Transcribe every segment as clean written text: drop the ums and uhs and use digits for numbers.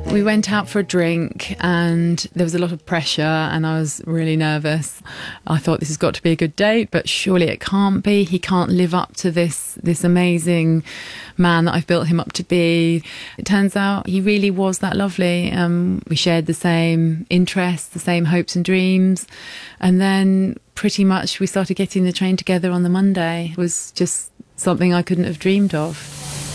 We went out for a drink and there was a lot of pressure and I was really nervous. I thought this has got to be a good date, but surely it can't be. He can't live up to this amazing man that I've built him up to be. It turns out he really was that lovely. We shared the same interests, the same hopes and dreams. And then pretty much we started getting the train together on the Monday. It was just something I couldn't have dreamed of.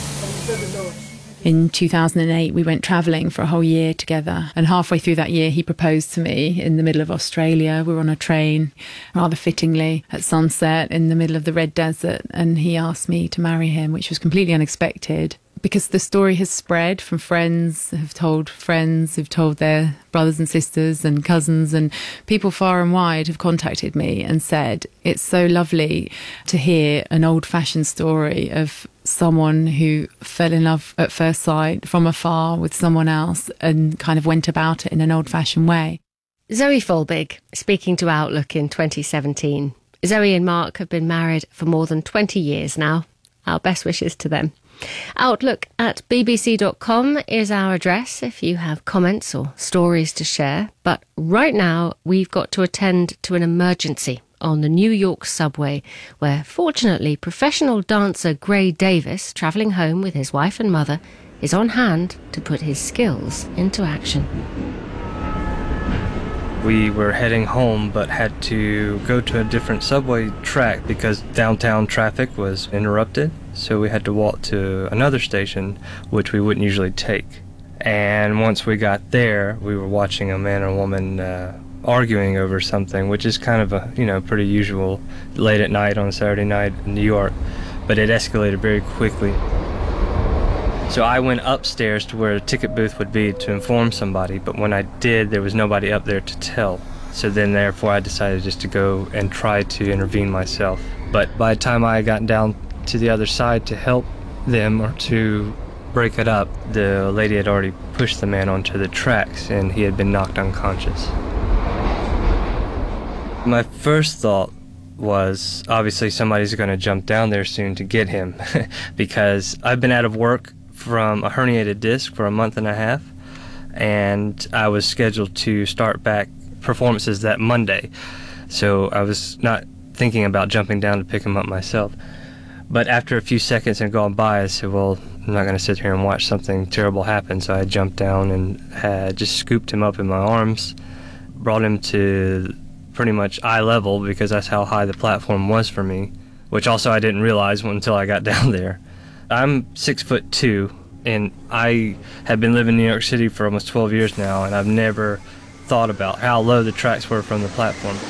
In 2008, we went travelling for a whole year together. And halfway through that year, he proposed to me in the middle of Australia. We were on a train, rather fittingly, at sunset in the middle of the Red Desert. And he asked me to marry him, which was completely unexpected. Because the story has spread from friends who've told their brothers and sisters and cousins, and people far and wide have contacted me and said, it's so lovely to hear an old-fashioned story of someone who fell in love at first sight from afar with someone else and kind of went about it in an old-fashioned way. Zoe Folbig, speaking to Outlook in 2017. Zoe and Mark have been married for more than 20 years now. Our best wishes to them. Outlook@bbc.com is our address if you have comments or stories to share. But right now, we've got to attend to an emergency on the New York subway, where fortunately professional dancer Gray Davis, travelling home with his wife and mother, is on hand to put his skills into action. We were heading home but had to go to a different subway track because downtown traffic was interrupted. So we had to walk to another station, which we wouldn't usually take. And once we got there, we were watching a man and a woman arguing over something, which is kind of pretty usual late at night on a Saturday night in New York. But it escalated very quickly. So I went upstairs to where a ticket booth would be to inform somebody, but when I did, there was nobody up there to tell. So then therefore I decided just to go and try to intervene myself. But by the time I got down to the other side to help them or to break it up, the lady had already pushed the man onto the tracks and he had been knocked unconscious. My first thought was obviously somebody's going to jump down there soon to get him because I've been out of work from a herniated disc for a month and a half, and I was scheduled to start back performances that Monday. So I was not thinking about jumping down to pick him up myself. But after a few seconds had gone by, I said, well, I'm not going to sit here and watch something terrible happen. So I jumped down and had just scooped him up in my arms, brought him to pretty much eye level because that's how high the platform was for me, which also I didn't realize until I got down there. I'm 6'2", and I have been living in New York City for almost 12 years now, and I've never thought about how low the tracks were from the platform.